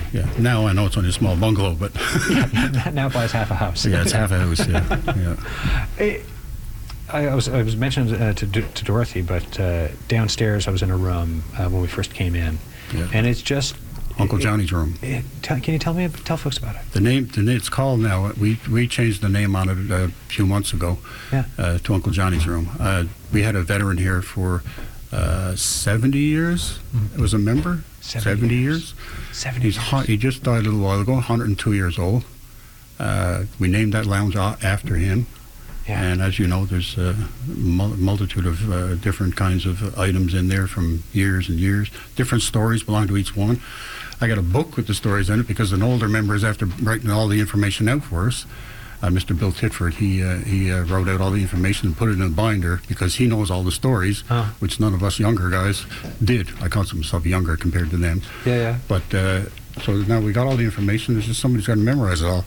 Yeah. Now I know it's only a small bungalow, but Yeah, now it buys half a house. yeah, it's half a house. Yeah. Yeah. I was mentioning to Dorothy, but downstairs I was in a room when we first came in, and it's just Uncle Johnny's room. Can you tell folks about it? The name it's called now. We changed the name on it a few months ago. Yeah. To Uncle Johnny's room. We had a veteran here for 70 years. It was a member. 70 years. 70 years. He just died a little while ago. 102 years old. We named that lounge after him. Yeah. And as you know, there's a multitude of different kinds of items in there from years and years. Different stories belong to each one. I got a book with the stories in it because an older member is after writing all the information out for us. Mr. Bill Titford, he wrote out all the information and put it in a binder because he knows all the stories, which none of us younger guys did. I consider myself younger compared to them. Yeah. But so now we got all the information. There's just somebody's got to memorize it all.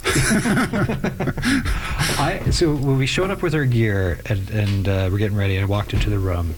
So when we showed up with our gear and we're getting ready, I walked into the room.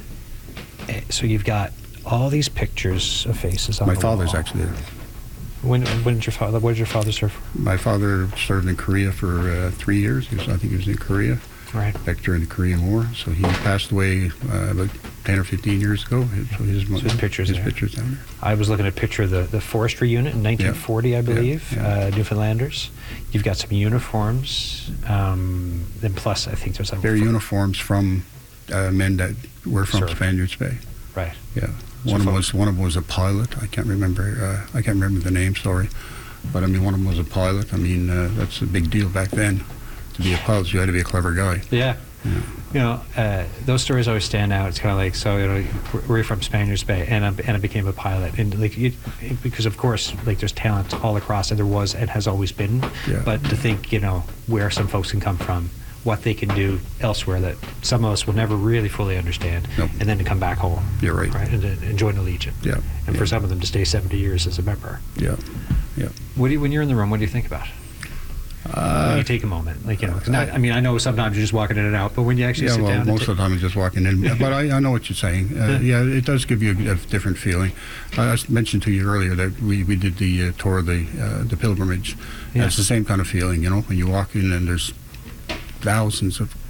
So you've got all these pictures of faces on the wall. My father's actually there. When did your father? What did your father serve for? My father served in Korea for 3 years. I think he was in Korea. Right. Back during the Korean War. So he passed away about 10 or 15 years ago. So his pictures down there. I was looking at a picture of the forestry unit in 1940, I believe, Newfoundlanders. You've got some uniforms. Then plus, I think there's They're uniforms from men that were from Spaniards Bay. Right. Yeah. One of them was a pilot. I can't remember the name. Sorry, but I mean one of them was a pilot. I mean that's a big deal back then. To be a pilot, you had to be a clever guy. Yeah. You know, those stories always stand out. It's kind of like, so you know, we're from Spaniards Bay, and I became a pilot, and like because of course, like there's talent all across, and there was and has always been. Yeah. But to think, you know, where some folks can come from, what they can do elsewhere that some of us will never really fully understand, and then to come back home. You're right. Right, and join the Legion. Yeah. And for some of them to stay 70 years as a member. Yeah. Yeah. When you're in the room, what do you think about? When you take a moment, like, you know, 'cause I mean, I know sometimes you're just walking in and out, but when you actually sit down, most of the time I'm just walking in. But I know what you're saying. Yeah, it does give you a different feeling. I mentioned to you earlier that we did the tour of the pilgrimage. Yeah. It's the same kind of feeling, you know, when you walk in and there's thousands of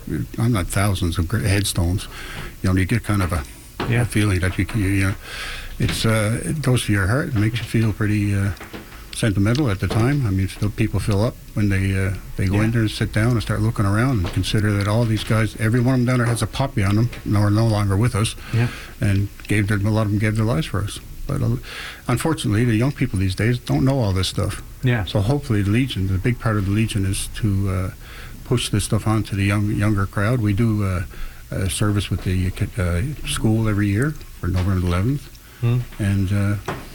headstones. You know, you get kind of a feeling that you know, it goes to your heart. It makes you feel pretty sentimental at the time. I mean, still people fill up when they go in there and sit down and start looking around and consider that all these guys, every one of them down there has a poppy on them, and are no longer with us, and a lot of them gave their lives for us. But unfortunately, the young people these days don't know all this stuff. Yeah. So hopefully, the Legion, the big part of the Legion, is to push this stuff on to the younger crowd. We do a service with the school every year for November 11th, and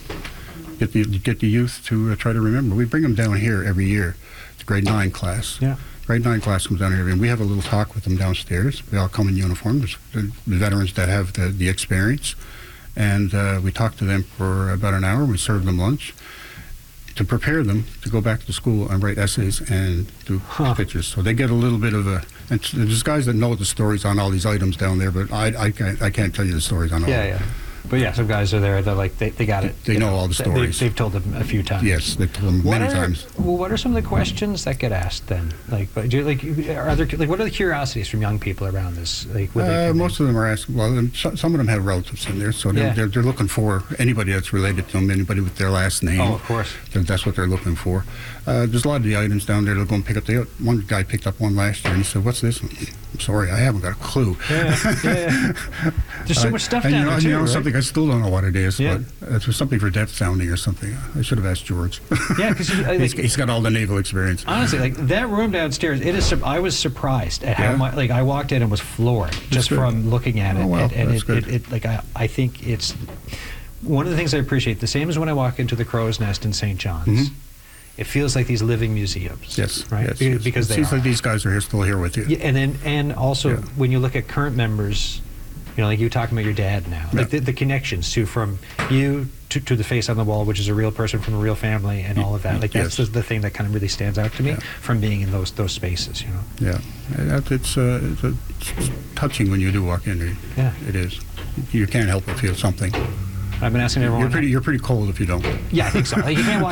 get the youth to try to remember. We bring them down here every year, the grade 9 class. Yeah. Grade 9 class comes down here, and we have a little talk with them downstairs. We all come in uniform. There's the veterans that have the experience, and we talk to them for about an hour. We serve them lunch to prepare them to go back to school and write essays and do pictures. So they get a little bit of a. And there's guys that know the stories on all these items down there, but I can't tell you the stories on all. Yeah. But yeah, some guys are there. They're like they got it. They know all the stories. They've told them a few times. Yes, they've told them many times. Well, what are some of the questions that get asked then? Like, what are the curiosities from young people around this? Like, most of them are asking. Well, some of them have relatives in there, so they're looking for anybody that's related to them, anybody with their last name. Oh, of course. That's what they're looking for. There's a lot of the items down there. They'll go and pick up. One guy picked up one last year, and he said, "What's this?" I'm sorry, I haven't got a clue. Yeah. There's so much stuff down there too, right? Something I still don't know what it is, but it's something for depth sounding or something. I should have asked George. Yeah, because he's got all the naval experience. Honestly, like that room downstairs, I was surprised at how much. Like I walked in and was floored just from looking at it. Oh, well, and that's good. I think it's one of the things I appreciate. The same as when I walk into the Crow's Nest in St. John's. Mm-hmm. It feels like these living museums. Yes, right. Yes, because it seems like these guys are still here with you. Yeah, and also when you look at current members, you know, like you talking about your dad now, like the connections from you to the face on the wall, which is a real person from a real family, and all of that. Like that's the thing that kind of really stands out to me from being in those spaces. You know. Yeah, it's touching when you do walk in there. Yeah, it is. You can't help but feel something. I've been asking everyone. You're pretty cold if you don't. Yeah, I think so. Like, you can't walk